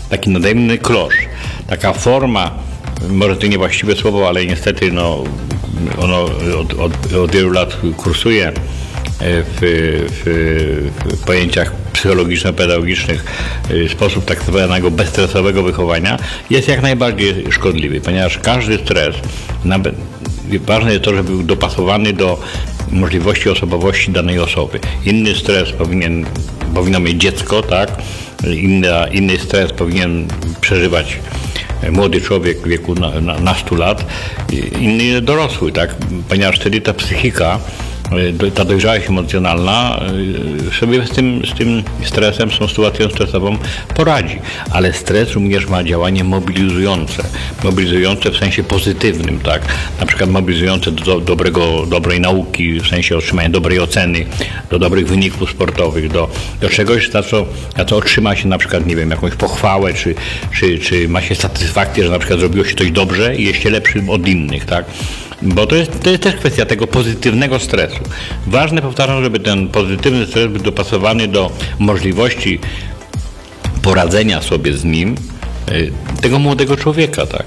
taki nadejmny klosz, taka forma, może to niewłaściwe słowo, ale niestety ono od wielu lat kursuje w pojęciach psychologiczno-pedagogicznych, sposób tak zwanego bezstresowego wychowania jest jak najbardziej szkodliwy, ponieważ każdy stres, ważne jest to, żeby był dopasowany do możliwości osobowości danej osoby. Inny stres powinno mieć dziecko, tak? Inny stres powinien przeżywać młody człowiek w wieku nastu lat, inny dorosły, tak? Ponieważ wtedy ta psychika, ta dojrzałość emocjonalna sobie z tym stresem, z tą sytuacją stresową poradzi. Ale stres również ma działanie mobilizujące w sensie pozytywnym, tak? Na przykład mobilizujące do dobrej nauki, w sensie otrzymania dobrej oceny, do dobrych wyników sportowych, do czegoś, za co otrzyma się na przykład, nie wiem, jakąś pochwałę, czy ma się satysfakcję, że na przykład zrobiło się coś dobrze i jest się lepszym od innych, tak? Bo to jest też kwestia tego pozytywnego stresu. Ważne, powtarzam, żeby ten pozytywny stres był dopasowany do możliwości poradzenia sobie z nim tego młodego człowieka, tak.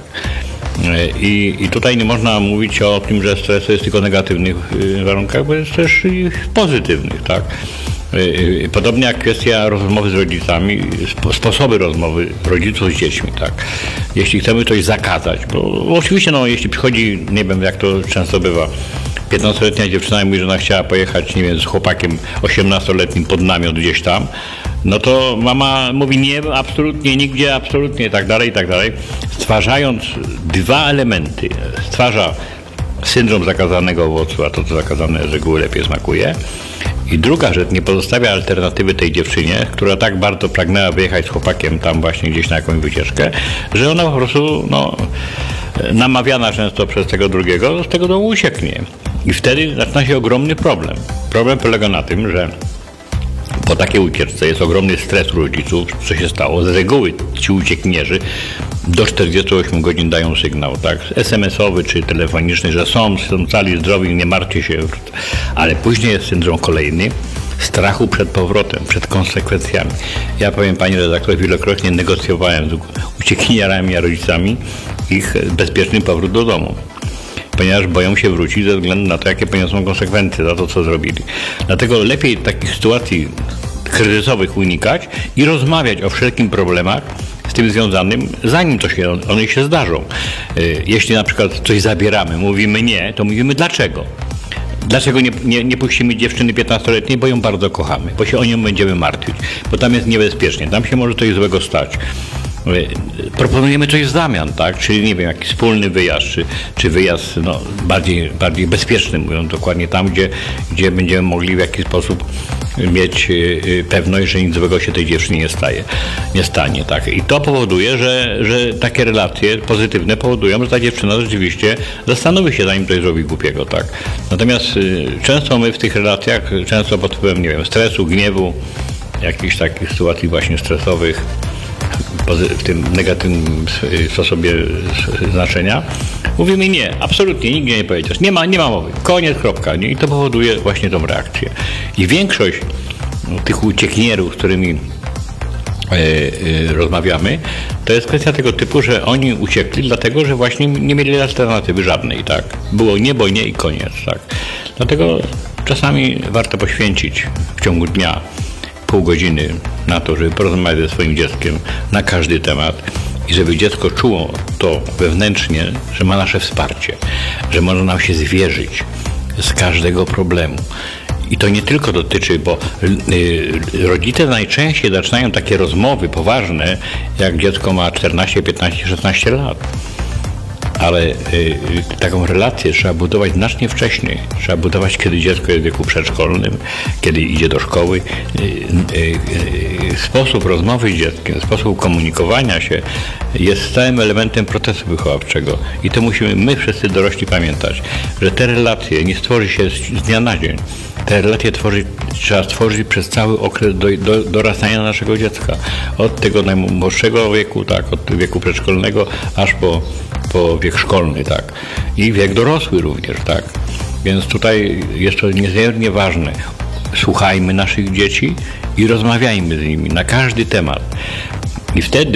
I tutaj nie można mówić o tym, że stres jest tylko w negatywnych warunkach, bo jest też i w pozytywnych, tak. Podobnie jak kwestia rozmowy z rodzicami, sposoby rozmowy rodziców z dziećmi, tak. Jeśli chcemy coś zakazać, bo oczywiście, jeśli przychodzi, nie wiem jak to często bywa, 15-letnia dziewczyna mówi, że ona chciała pojechać, nie wiem, z chłopakiem 18-letnim pod namiot gdzieś tam, no to mama mówi nie, absolutnie, nigdzie, absolutnie, i tak dalej, stwarzając dwa elementy. Stwarza syndrom zakazanego owocu, a to, co zakazane z reguły lepiej smakuje. I druga rzecz, nie pozostawia alternatywy tej dziewczynie, która tak bardzo pragnęła wyjechać z chłopakiem tam właśnie gdzieś na jakąś wycieczkę, że ona po prostu, namawiana często przez tego drugiego, z tego domu ucieknie. I wtedy zaczyna się ogromny problem. Problem polega na tym, że po takiej ucieczce jest ogromny stres u rodziców, co się stało. Z reguły ci uciekinierzy do 48 godzin dają sygnał, tak, SMS-owy czy telefoniczny, że są cali zdrowi, nie martwcie się, ale później jest syndrom kolejny, strachu przed powrotem, przed konsekwencjami. Ja powiem pani redaktor, wielokrotnie negocjowałem z uciekinierami, a rodzicami ich bezpieczny powrót do domu, ponieważ boją się wrócić ze względu na to, jakie poniosą konsekwencje za to, co zrobili. Dlatego lepiej takich sytuacji kryzysowych unikać i rozmawiać o wszelkich problemach z tym związanym, zanim one się zdarzą. Jeśli na przykład coś zabieramy, mówimy nie, to mówimy dlaczego. Dlaczego nie puścimy dziewczyny 15-letniej? Bo ją bardzo kochamy, bo się o nią będziemy martwić, bo tam jest niebezpiecznie, tam się może coś złego stać. Proponujemy coś w zamian, tak? Czyli nie wiem, jakiś wspólny wyjazd, czy wyjazd bardziej bezpieczny, mówiąc dokładnie tam, gdzie będziemy mogli w jakiś sposób mieć pewność, że nic złego się tej dziewczynie nie stanie, tak? I to powoduje, że takie relacje pozytywne powodują, że ta dziewczyna rzeczywiście zastanowi się, zanim coś zrobi głupiego, tak? Natomiast często my w tych relacjach, pod wpływem, nie wiem, stresu, gniewu, jakichś takich sytuacji właśnie stresowych, w tym negatywnym sposobie znaczenia, mówimy nie, absolutnie, nigdzie nie powiedziesz, nie ma mowy, koniec, kropka, nie? I to powoduje właśnie tą reakcję. I większość tych uciekinierów, z którymi rozmawiamy, to jest kwestia tego typu, że oni uciekli dlatego, że właśnie nie mieli alternatywy żadnej, tak? Było nie, bo nie i koniec, tak? Dlatego czasami warto poświęcić w ciągu dnia pół godziny na to, żeby porozmawiać ze swoim dzieckiem na każdy temat i żeby dziecko czuło to wewnętrznie, że ma nasze wsparcie, że może nam się zwierzyć z każdego problemu. I to nie tylko dotyczy, bo rodzice najczęściej zaczynają takie rozmowy poważne, jak dziecko ma 14, 15, 16 lat. Ale taką relację trzeba budować znacznie wcześniej. Trzeba budować, kiedy dziecko jest w wieku przedszkolnym, kiedy idzie do szkoły. Sposób rozmowy z dzieckiem, sposób komunikowania się jest stałym elementem procesu wychowawczego. I to musimy my wszyscy dorośli pamiętać, że te relacje nie stworzy się z dnia na dzień. Te relacje trzeba stworzyć przez cały okres dorastania naszego dziecka. Od tego najmłodszego wieku, tak, od wieku przedszkolnego, aż po wiek szkolny, tak. I wiek dorosły również, tak. Więc tutaj jest to niezmiernie ważne. Słuchajmy naszych dzieci i rozmawiajmy z nimi na każdy temat. I wtedy